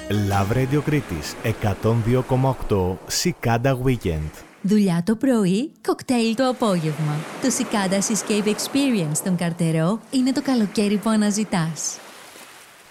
Love Radio Κρήτης 102,8 Cicada Weekend. Δουλειά το πρωί, κοκτέιλ το απόγευμα. Το Cicada Seascape Experience στον Καρτερό είναι το καλοκαίρι που αναζητάς.